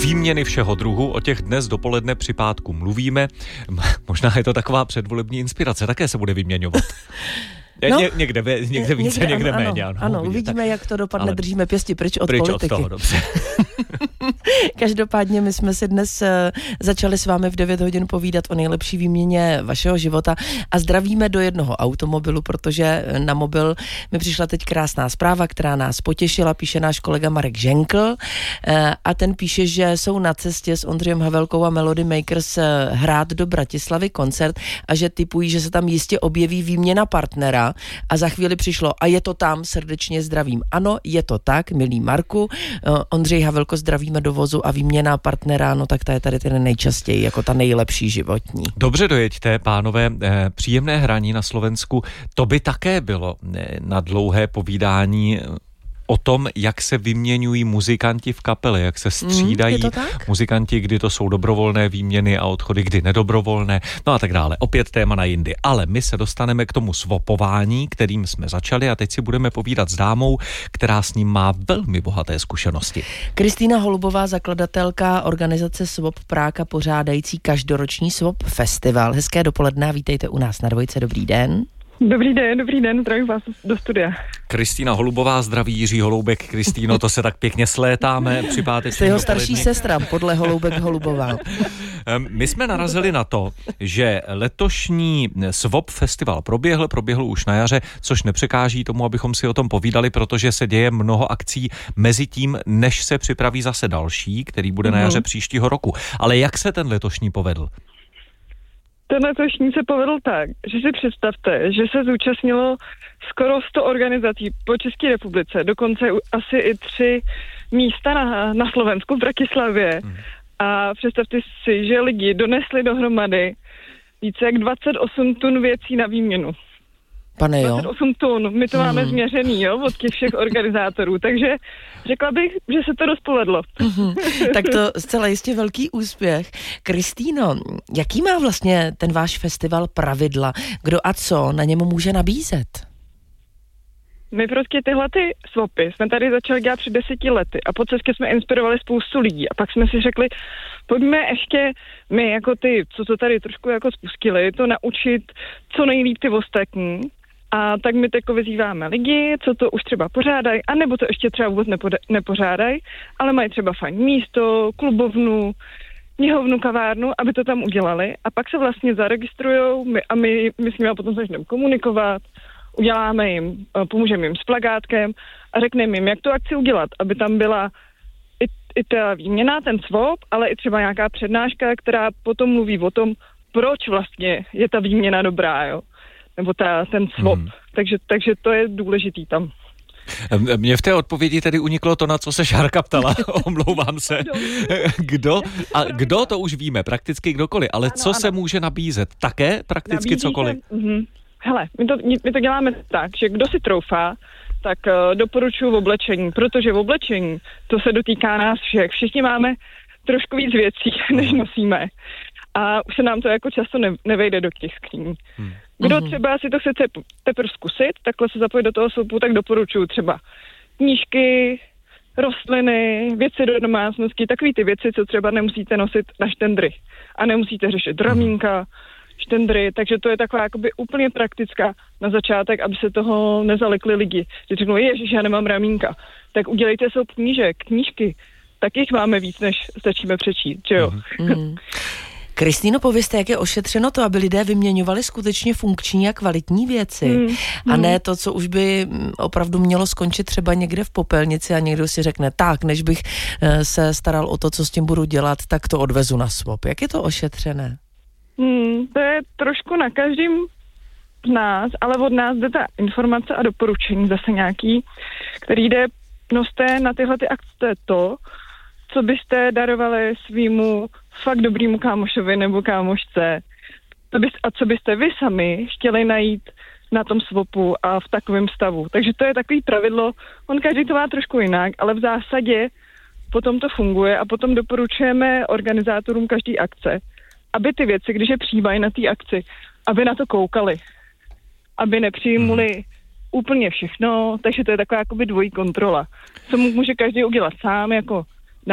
Výměny všeho druhu, o těch dnes dopoledne při pátku mluvíme. Možná je to taková předvolební inspirace, také se bude vyměňovat. No, někde více, někde méně. Ano, uvidíme, jak to dopadne, ale držíme pěsti pryč od politiky. Od toho, dobře. Každopádně my jsme si dnes začali s vámi v 9 hodin povídat o nejlepší výměně vašeho života a zdravíme do jednoho automobilu, protože na mobil mi přišla teď krásná zpráva, která nás potěšila, píše náš kolega Marek Ženkl a ten píše, že jsou na cestě s Ondřejem Havelkou a Melody Makers hrát do Bratislavy koncert a že tipují, že se tam jistě objeví výměna partnera a za chvíli přišlo a je to tam, srdečně zdravím. Ano, je to tak, milý Marku. Ondřej Havelko, zdravíme do vozu a výměna partnera, no tak ta je tady ten nejčastěji, jako ta nejlepší životní. Dobře dojeďte, pánové, příjemné hraní na Slovensku, to by také bylo na dlouhé povídání o tom, jak se vyměňují muzikanti v kapele, jak se střídají muzikanti, kdy to jsou dobrovolné výměny a odchody, kdy nedobrovolné, no a tak dále. Opět téma na jindy. Ale my se dostaneme k tomu swapování, kterým jsme začali a teď si budeme povídat s dámou, která s ním má velmi bohaté zkušenosti. Kristýna Holubová, zakladatelka organizace Swap Prague, pořádající každoroční Swap festival. Hezké dopoledne, vítejte u nás na Dvojce, dobrý den. Dobrý den, zdravím vás do studia. Kristýna Holubová, zdraví Jiří Holoubek. Kristýno, to se tak pěkně slétáme při pátečním. Jste jeho starší sestra, podle Holoubek Holubová. My jsme narazili na to, že letošní Swap festival proběhl už na jaře, což nepřekáží tomu, abychom si o tom povídali, protože se děje mnoho akcí mezi tím, než se připraví zase další, který bude na jaře příštího roku. Ale jak se ten letošní povedl? Ten letošní se povedl tak, že si představte, že se zúčastnilo skoro 100 organizací po České republice, dokonce asi i 3 místa na Slovensku, v Bratislavě. A představte si, že lidi donesli dohromady více jak 28 tun věcí na výměnu. Pane jo? 28 tun, my to máme změřený, jo, od těch všech organizátorů, takže řekla bych, že se to dost povedlo. Tak to zcela jistě velký úspěch. Kristýno, jaký má vlastně ten váš festival pravidla? Kdo a co na něm může nabízet? My prostě tyhle ty swapy jsme tady začali dělat před 10 lety a po cestě jsme inspirovali spoustu lidí a pak jsme si řekli, pojďme ještě my jako ty, co to tady trošku jako spustili, to naučit co nejlíp ty ostatní. A tak my tako vyzýváme lidi, co to už třeba pořádají, anebo to ještě třeba vůbec nepořádají, ale mají třeba fajn místo, klubovnu, knihovnu, kavárnu, aby to tam udělali. A pak se vlastně zaregistrujou a my s nimi potom začneme komunikovat, uděláme jim, pomůžeme jim s plakátkem a řekneme jim, jak tu akci udělat, aby tam byla i ta výměna, ten swap, ale i třeba nějaká přednáška, která potom mluví o tom, proč vlastně je ta výměna dobrá, jo. Nebo ten swap. Takže to je důležitý tam. Mně v té odpovědi tedy uniklo to, na co se Šárka ptala, omlouvám se. Kdo to už víme, prakticky kdokoliv, ale ano, co se může nabízet? Také prakticky cokoliv? Hele, my to děláme tak, že kdo si troufá, tak doporučuji v oblečení, protože v oblečení to se dotýká nás všech. Všichni máme trošku víc věcí, než nosíme. A už se nám to jako často nevejde do těch skříní. Kdo třeba si to chce teprve zkusit, takhle se zapojit do toho swapu, tak doporučuji třeba knížky, rostliny, věci do domácnosti, takový ty věci, co třeba nemusíte nosit na štendry. A nemusíte řešit ramínka, štendry, takže to je taková jakoby úplně praktická na začátek, aby se toho nezalekli lidi. Že řeknou, ježiš, já nemám ramínka. Tak udělejte si knížky, tak jich máme víc, než stačíme přečíst, že jo? Kristýno, povězte, jak je ošetřeno to, aby lidé vyměňovali skutečně funkční a kvalitní věci. A ne to, co už by opravdu mělo skončit třeba někde v popelnici a někdo si řekne, tak, než bych se staral o to, co s tím budu dělat, tak to odvezu na swap. Jak je to ošetřené? To je trošku na každém z nás, ale od nás jde ta informace a doporučení zase nějaký, který jde, noste na tyhle ty akce to, co byste darovali svýmu fakt dobrýmu kámošovi nebo kámošce a co byste vy sami chtěli najít na tom swapu a v takovém stavu. Takže to je takový pravidlo, on každý to má trošku jinak, ale v zásadě potom to funguje a potom doporučujeme organizátorům každý akce, aby ty věci, když je přijímají na té akci, aby na to koukali, aby nepřijmuli úplně všechno, takže to je taková jakoby dvojí kontrola. Co může každý udělat sám, jako